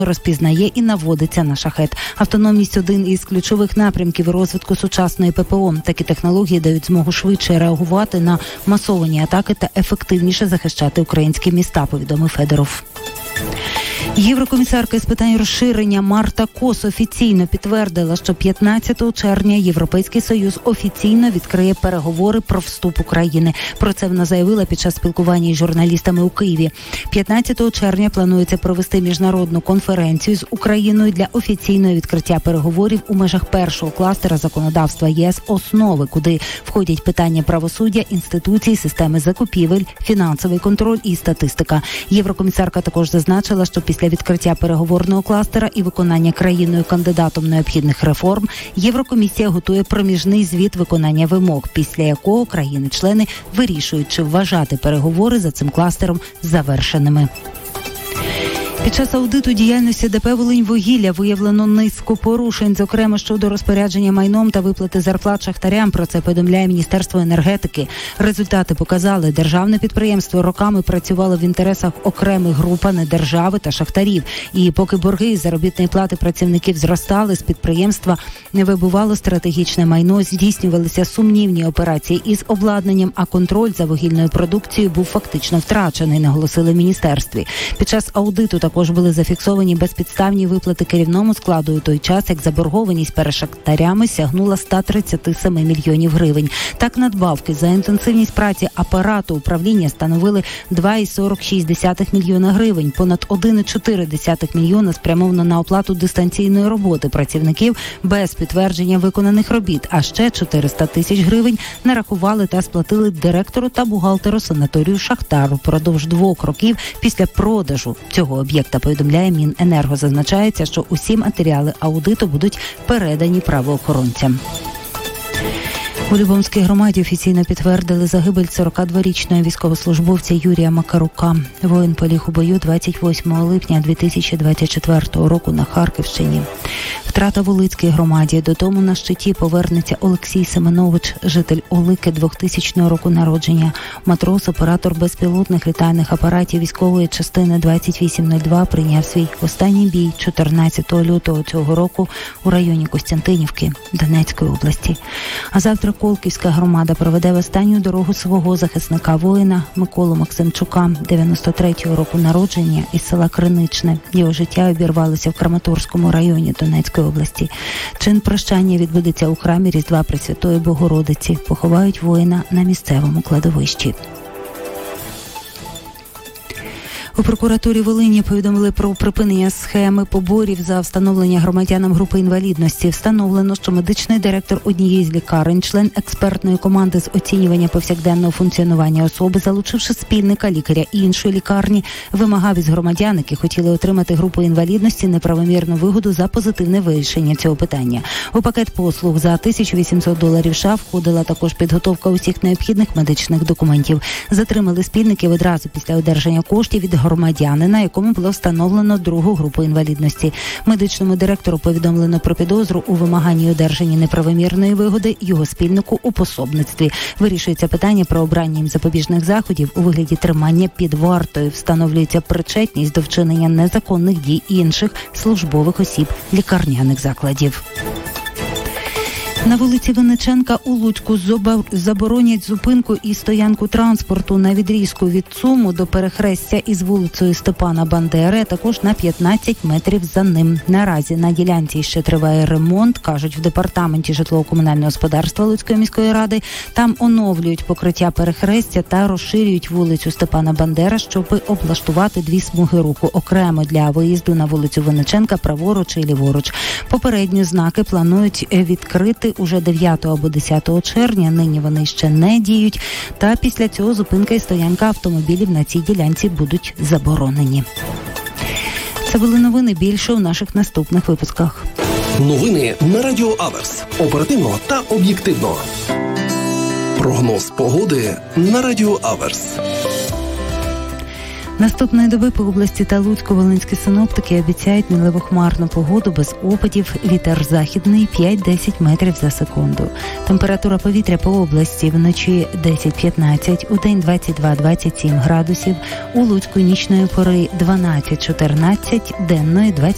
розпізнає і наводиться на шахет. Автономність – один із ключових напрямків розвитку сучасної ППО. Такі технології дають змогу швидше реагувати на масовані атаки та ефективніше захищати українські міста, повідомив Федоров. Єврокомісарка з питань розширення Марта Кос офіційно підтвердила, що 15 червня Європейський Союз офіційно відкриє переговори про вступ України. Про це вона заявила під час спілкування із журналістами у Києві. 15 червня планується провести міжнародну конференцію з Україною для офіційного відкриття переговорів у межах першого кластера законодавства ЄС «Основи», куди входять питання правосуддя, інституцій, системи закупівель, фінансовий контроль і статистика. Єврокомісарка також зазначила, що після відкриття переговорного кластера і виконання країною-кандидатом необхідних реформ, Єврокомісія готує проміжний звіт виконання вимог, після якого країни-члени вирішують, чи вважати переговори за цим кластером завершеними. Під час аудиту діяльності ДП «Волиньвугілля» виявлено низку порушень, зокрема щодо розпорядження майном та виплати зарплат шахтарям. Про це повідомляє Міністерство енергетики. Результати показали, державне підприємство роками працювало в інтересах окремих груп, а не держави та шахтарів. І поки борги з заробітної плати працівників зростали, з підприємства не вибувало стратегічне майно, здійснювалися сумнівні операції із обладнанням, а контроль за вугільною продукцією був фактично втрачений, наголосили в міністерстві. Під час аудиту також були зафіксовані безпідставні виплати керівному складу у той час, як заборгованість перед шахтарями сягнула 137 мільйонів гривень. Так, надбавки за інтенсивність праці апарату управління становили 2,46 мільйона гривень. Понад 1,4 мільйона спрямовано на оплату дистанційної роботи працівників без підтвердження виконаних робіт, а ще 400 тисяч гривень нарахували та сплатили директору та бухгалтеру санаторію «Шахтар» впродовж 2 років після продажу цього об'єкта, повідомляє Міненерго. Зазначається, що усі матеріали аудиту будуть передані правоохоронцям. У Любомській громаді офіційно підтвердили загибель 42-річного військовослужбовця Юрія Макарука. Воїн поліг у бою 28 липня 2024 року на Харківщині. Втрата в Олицькій громаді. Додому на щиті повернеться Олексій Семенович, житель Олики 2000 року народження. Матрос, оператор безпілотних літальних апаратів військової частини 2802 прийняв свій останній бій 14 лютого цього року у районі Костянтинівки Донецької області. А завтра Колківська громада проведе в останню дорогу свого захисника-воїна Миколу Максимчука, 93-го року народження, із села Криничне. Його життя обірвалося в Краматорському районі Донецької області. Чин прощання відбудеться у храмі Різдва Пресвятої Богородиці. Поховають воїна на місцевому кладовищі. У прокуратурі Волині повідомили про припинення схеми поборів за встановлення громадянам групи інвалідності. Встановлено, що медичний директор однієї з лікарень, член експертної команди з оцінювання повсякденного функціонування особи, залучивши спільника лікаря іншої лікарні, вимагав із громадян, які хотіли отримати групу інвалідності, неправомірну вигоду за позитивне вирішення цього питання. У пакет послуг за $1800 США входила також підготовка усіх необхідних медичних документів. Затримали спільників одразу після одержання коштів від громадянина, якому було встановлено другу групу інвалідності. Медичному директору повідомлено про підозру у вимаганні одержання неправомірної вигоди його спільнику у пособництві. Вирішується питання про обрання їм запобіжних заходів у вигляді тримання під вартою. Встановлюється причетність до вчинення незаконних дій інших службових осіб лікарняних закладів. На вулиці Винниченка у Луцьку заборонять зупинку і стоянку транспорту на відрізку від ЦУМу до перехрестя із вулицею Степана Бандери, а також на 15 метрів за ним. Наразі на ділянці ще триває ремонт, кажуть в департаменті житлово-комунального господарства Луцької міської ради. Там оновлюють покриття перехрестя та розширюють вулицю Степана Бандери, щоб облаштувати 2 смуги руху окремо для виїзду на вулицю Винниченка праворуч і ліворуч. Попередні знаки планують відкрити уже 9 або 10 червня, нині вони ще не діють, та після цього зупинка і стоянка автомобілів на цій ділянці будуть заборонені. Це були новини, більше у наших наступних випусках. Новини на Радіо Аверс. Оперативно та об'єктивно. Прогноз погоди на Радіо Аверс. Наступної доби по області та Луцьку волинські синоптики обіцяють мінливо-хмарну погоду без опадів, вітер західний 5-10 метрів за секунду. Температура повітря по області вночі 10-15, удень 22-27 градусів, у Луцьку нічної пори 12-14, денної 20